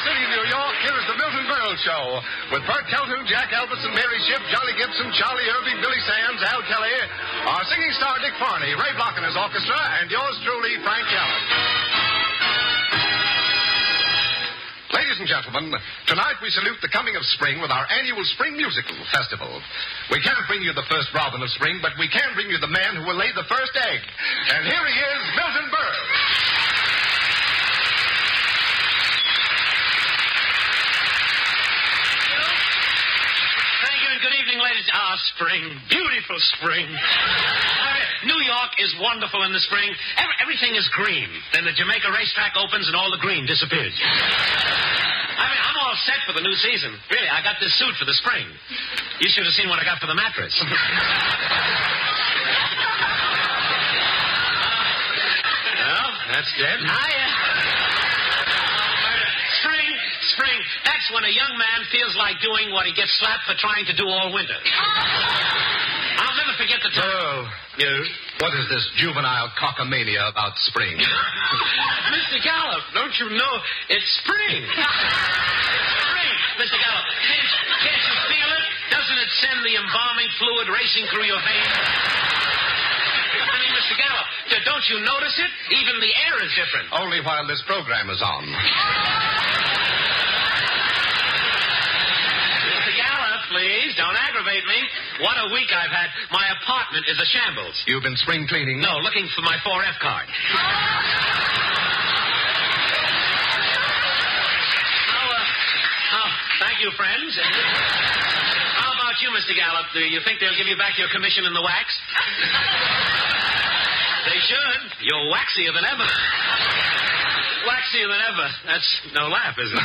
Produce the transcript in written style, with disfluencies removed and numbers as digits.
City, New York, here is the Milton Berle Show with Burt Kelton, Jack Elvis, Mary Shipp, Johnny Gibson, Charlie Irving, Billy Sands, Al Kelly, our singing star Dick Farney, Ray Block and his orchestra, and yours truly, Frank Gallup. Ladies and gentlemen, tonight we salute the coming of spring with our annual Spring Musical Festival. We can't bring you the first robin of spring, but we can bring you the man who will lay the first egg. And here he is, Milton Berle. Good evening, ladies. Spring. Beautiful spring. New York is wonderful in the spring. Everything is green. Then the Jamaica racetrack opens and all the green disappears. I'm all set for the new season. Really, I got this suit for the spring. You should have seen what I got for the mattress. Well, that's dead. Spring. That's when a young man feels like doing what he gets slapped for trying to do all winter. I'll never forget the time. Oh, yes? What is this juvenile cockamania about spring? Mr. Gallup, don't you know it's spring? Spring, Mr. Gallup. Can't you feel it? Doesn't it send the embalming fluid racing through your veins? I mean, Mr. Gallup, don't you notice it? Even the air is different. Only while this program is on. Please, don't aggravate me. What a week I've had. My apartment is a shambles. You've been spring cleaning? No, looking for my 4F card. Thank you, friends. How about you, Mr. Gallup? Do you think they'll give you back your commission in the wax? They should. You're waxier than ever. Waxier than ever. That's no laugh, is it?